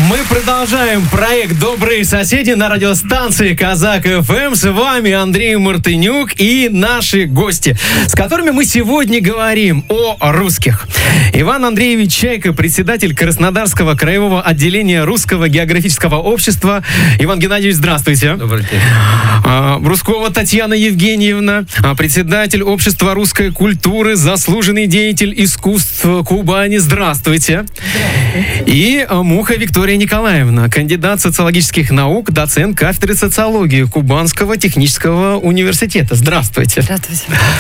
Мы продолжаем проект «Добрые соседи» на радиостанции Казак ФМ. С вами Андрей Мартынюк и наши гости, с которыми мы сегодня говорим о русских. Иван Андреевич Чайка, председатель Краснодарского краевого отделения Русского географического общества. Иван Геннадьевич, здравствуйте. Добрый день. Рускова Татьяна Евгеньевна, председатель общества русской культуры, заслуженный деятель искусств Кубани. Здравствуйте. И Муха Виктория Николаевна, кандидат социологических наук, доцент кафедры социологии Кубанского технического университета. Здравствуйте. Здравствуйте.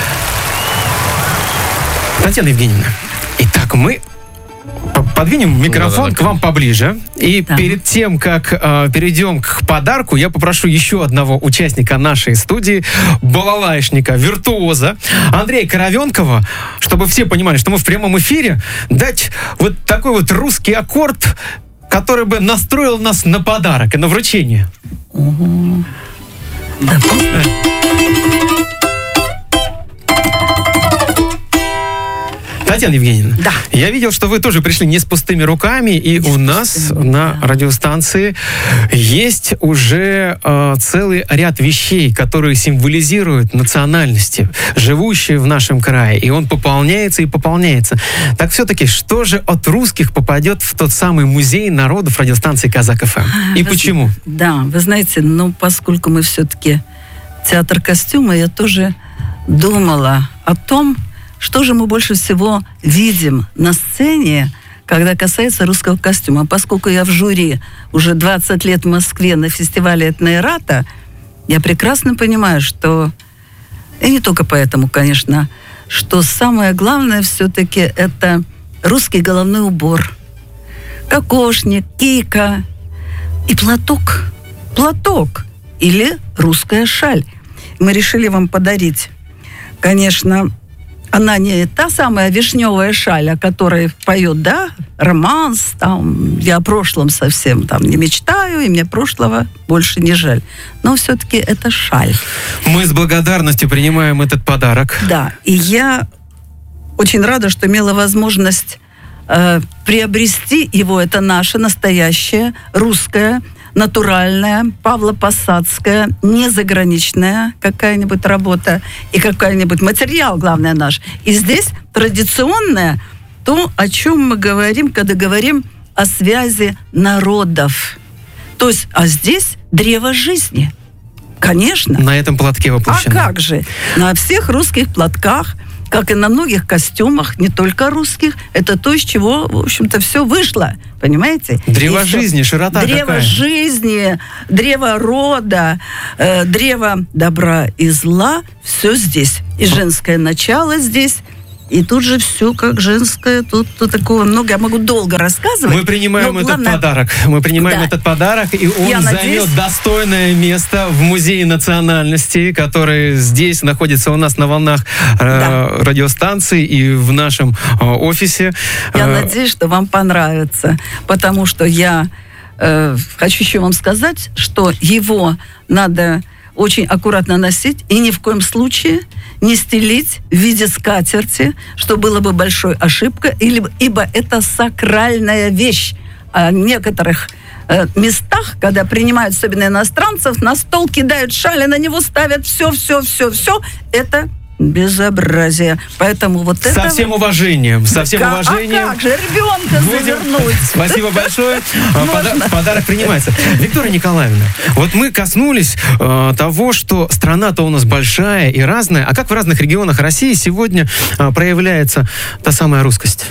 Татьяна Евгеньевна, итак, мы подвинем микрофон к вам поближе. И перед тем, как перейдем к подарку, я попрошу еще одного участника нашей студии, балалайшника, виртуоза Андрея Коровенкова, чтобы все понимали, что мы в прямом эфире, дать вот такой вот русский аккорд, который бы настроил нас на подарок и на вручение. Угу. Татьяна Евгеньевна, да. Я видел, что вы тоже пришли не с пустыми руками, и у нас на радиостанции есть уже целый ряд вещей, которые символизируют национальности, живущие в нашем крае, и он пополняется и пополняется. Так все-таки, что же от русских попадет в тот самый музей народов радиостанции Казак ФМ? И почему? Вы знаете, поскольку мы все-таки театр костюма, я тоже думала о том, что же мы больше всего видим на сцене, когда касается русского костюма. Поскольку я в жюри уже 20 лет в Москве на фестивале «Этноэрата», я прекрасно понимаю, что, и не только поэтому, конечно, что самое главное все-таки это русский головной убор, кокошник, кика и платок. Платок или русская шаль. Мы решили вам подарить, конечно, она не та самая вишневая шаль, о которой поет, романс, я о прошлом совсем не мечтаю, и мне прошлого больше не жаль. Но все-таки это шаль. Мы с благодарностью принимаем этот подарок. Да, и я очень рада, что имела возможность приобрести его. Это наша настоящая русская, натуральная, павлопосадская, не заграничная какая-нибудь работа и какой-нибудь материал, главное, наш. И здесь традиционное то, о чем мы говорим, когда говорим о связи народов. То есть, а здесь древо жизни. Конечно. На этом платке воплощено. А как же? На всех русских платках, как и на многих костюмах, не только русских, это то, из чего, в общем-то, все вышло. Понимаете? Древо жизни, широта древо какая? Древо жизни, древо рода, древо добра и зла, все здесь. И женское начало здесь. И тут же все как женское, тут такого много. Я могу долго рассказывать. Мы принимаем этот подарок. Мы принимаем этот подарок, и он займет достойное место в Музее национальностей, который здесь находится у нас на волнах радиостанции и в нашем офисе. Я надеюсь, что вам понравится, потому что я хочу еще вам сказать, что его надо очень аккуратно носить и ни в коем случае не стелить в виде скатерти, что было бы большой ошибкой, ибо это сакральная вещь. А в некоторых местах, когда принимают, особенно иностранцев, на стол кидают шаль, и на него ставят все. Это безобразие. Поэтому вот это... Со всем уважением. А как же, ребенка завернуть? Спасибо большое. Подарок принимается. Виктория Николаевна, вот мы коснулись того, что страна-то у нас большая и разная. А как в разных регионах России сегодня проявляется та самая русскость?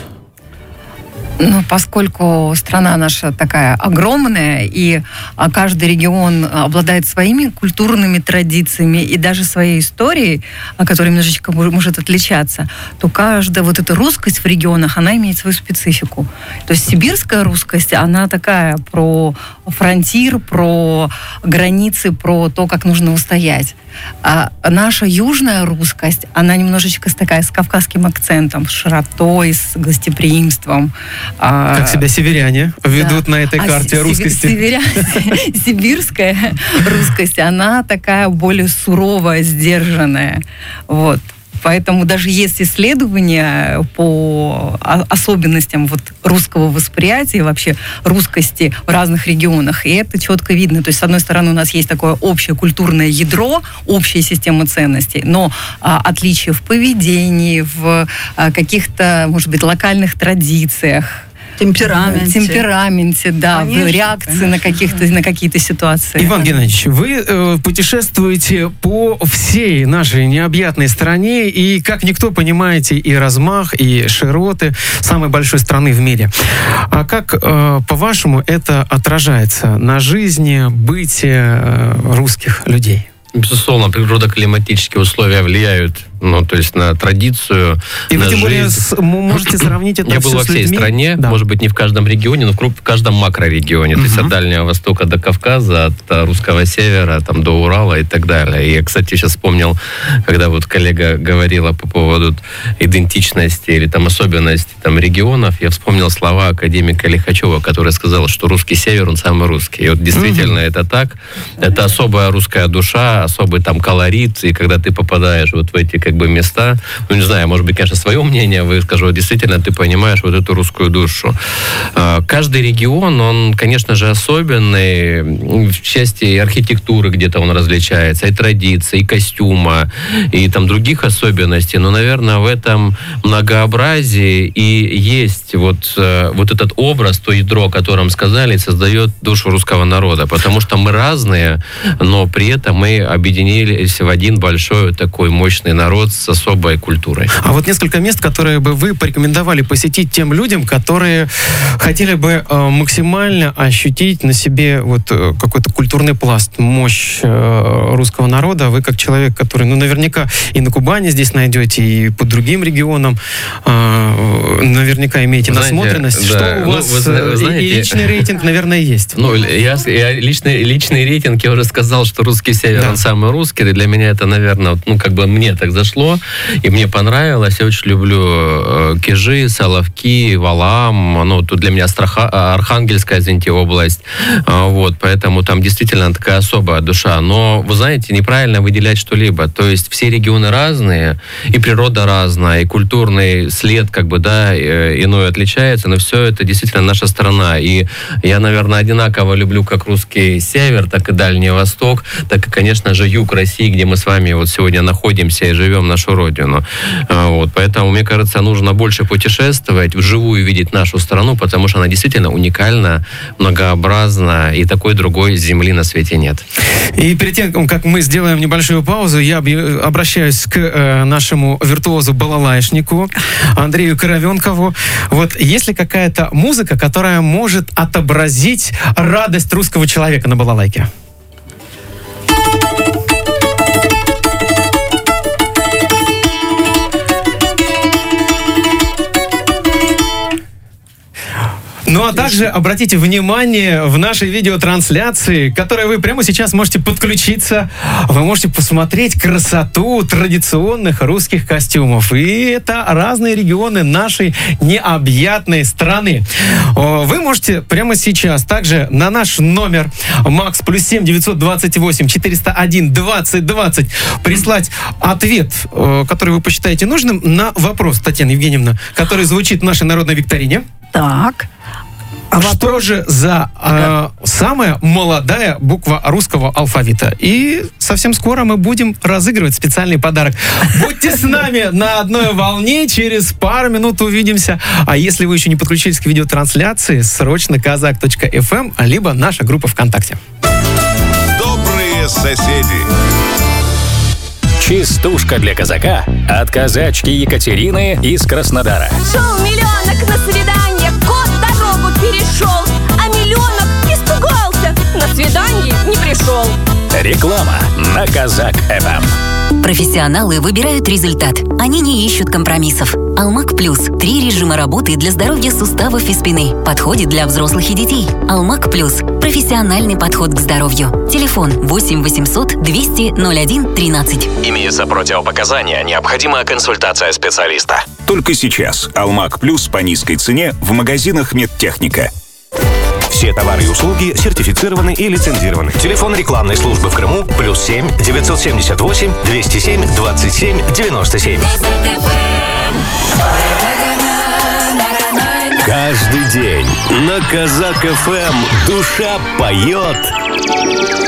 Поскольку страна наша такая огромная, и каждый регион обладает своими культурными традициями и даже своей историей, которая немножечко может отличаться, то каждая вот эта русскость в регионах, она имеет свою специфику. То есть сибирская русскость, она такая про фронтир, про границы, про то, как нужно устоять. А наша южная русскость, она немножечко такая с кавказским акцентом, с широтой, с гостеприимством. Как себя северяне ведут на этой карте русскости? Сибирская русскость, она такая более суровая, сдержанная. Вот. Поэтому даже есть исследования по особенностям вот русского восприятия, вообще русскости в разных регионах, и это четко видно. То есть, с одной стороны, у нас есть такое общее культурное ядро, общая система ценностей, но отличия в поведении, в каких-то, может быть, локальных традициях, темпераменте, да, конечно, в реакции на какие-то ситуации. Иван Геннадьевич, вы путешествуете по всей нашей необъятной стране и как никто понимаете и размах, и широты самой большой страны в мире. А как, по-вашему, это отражается на жизни, быте русских людей? Безусловно, природоклиматические условия влияют, то есть на традицию, и на вы тем более можете сравнить это Я был во всей стране, да. Может быть, не в каждом регионе, но в каждом макрорегионе. То есть от Дальнего Востока до Кавказа, от Русского Севера там, до Урала и так далее. И я, кстати, сейчас вспомнил, когда вот коллега говорила по поводу идентичности или там особенностей там, регионов, я вспомнил слова академика Лихачева, который сказал, что русский север, он самый русский. И вот действительно это так. Это особая русская душа, особый там колорит, и когда ты попадаешь вот в эти как бы места, не знаю, может быть, конечно, свое мнение выскажу, действительно ты понимаешь вот эту русскую душу. Каждый регион, он, конечно же, особенный в части архитектуры, где-то он различается, и традиций, и костюма, и там других особенностей, но, наверное, в этом многообразии и есть вот этот образ, то ядро, о котором сказали, создает душу русского народа, потому что мы разные, но при этом мы объединились в один большой такой мощный народ с особой культурой. А вот несколько мест, которые бы вы порекомендовали посетить тем людям, которые хотели бы максимально ощутить на себе вот какой-то культурный пласт, мощь русского народа. Вы как человек, который, наверняка и на Кубани здесь найдете, и по другим регионам наверняка имеете насмотренность. Да. Что у вас вы знаете, и личный рейтинг, наверное, есть. Я личный рейтинг, я уже сказал, что русский север, он самый русский, и для меня это, наверное, мне так зашло, и мне понравилось. Я очень люблю Кижи, Соловки, Валаам, тут для меня Архангельская, извините, область, поэтому там действительно такая особая душа. Но, вы знаете, неправильно выделять что-либо, то есть все регионы разные, и природа разная, и культурный след, иной отличается, но все это действительно наша страна, и я, наверное, одинаково люблю как русский север, так и Дальний Восток, так и, конечно же, юг России, где мы с вами вот сегодня находимся и живем, нашу родину. Поэтому, мне кажется, нужно больше путешествовать, вживую видеть нашу страну, потому что она действительно уникальна, многообразна, и такой другой земли на свете нет. И перед тем, как мы сделаем небольшую паузу, я обращаюсь к нашему виртуозу-балалайшнику Андрею Коровенкову. Вот есть ли какая-то музыка, которая может отобразить радость русского человека на балалайке? Ну, а также обратите внимание в нашей видеотрансляции, к которой вы прямо сейчас можете подключиться. Вы можете посмотреть красоту традиционных русских костюмов. И это разные регионы нашей необъятной страны. Вы можете прямо сейчас также на наш номер МАКС +7 928 401 20 20 прислать ответ, который вы посчитаете нужным, на вопрос, Татьяна Евгеньевна, который звучит в нашей народной викторине. Так. Что же за самая молодая буква русского алфавита? И совсем скоро мы будем разыгрывать специальный подарок. Будьте с нами на одной волне, через пару минут увидимся. А если вы еще не подключились к видеотрансляции, срочно kazak.fm, либо наша группа ВКонтакте. Добрые соседи. Частушка для казака от казачки Екатерины из Краснодара. Шел миллионок на свидание, кот дорогу перешел, а миллионок испугался, на свидание не пришел. Реклама на Kazak.fm. Профессионалы выбирают результат. Они не ищут компромиссов. Алмак Плюс. 3 режима работы для здоровья суставов и спины. Подходит для взрослых и детей. Алмак Плюс. Профессиональный подход к здоровью. Телефон 8 800 200 01 13. Имеются противопоказания, необходима консультация специалиста. Только сейчас Алмак Плюс по низкой цене в магазинах Медтехника. Все товары и услуги сертифицированы и лицензированы. Телефон рекламной службы в Крыму +7 978 207 27 97. Каждый день на Казак ФМ душа поет.